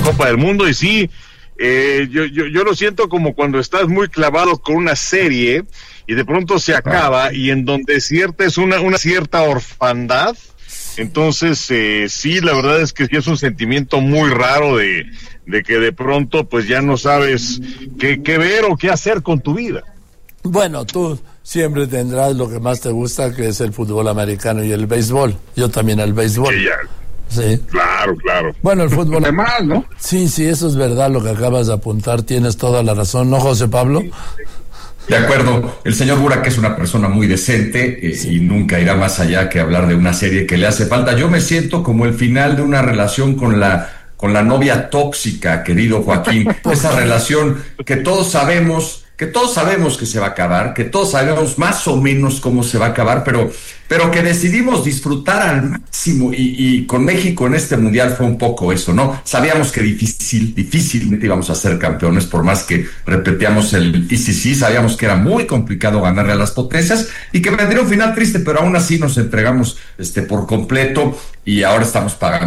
Copa del Mundo. Y sí, yo lo siento como cuando estás muy clavado con una serie y de pronto se acaba, y en donde es una cierta orfandad. Entonces, sí, la verdad es que sí es un sentimiento muy raro de que de pronto pues ya no sabes qué ver o qué hacer con tu vida. Bueno, tú siempre tendrás lo que más te gusta, que es el fútbol americano y el béisbol. Yo también el béisbol. Sí, ya. Sí. Claro. Bueno, el fútbol... Además, ¿no? Sí, eso es verdad lo que acabas de apuntar, tienes toda la razón, ¿no, José Pablo? De acuerdo, el señor Burak es una persona muy decente y nunca irá más allá que hablar de una serie que le hace falta. Yo me siento como el final de una relación con la novia tóxica, querido Joaquín. Esa relación que todos sabemos que se va a acabar, que todos sabemos más o menos cómo se va a acabar, pero que decidimos disfrutar al máximo, y con México en este mundial fue un poco eso, ¿no? Sabíamos que difícilmente íbamos a ser campeones, por más que repetíamos el sí, sabíamos que era muy complicado ganarle a las potencias y que vendría un final triste, pero aún así nos entregamos por completo y ahora estamos pagando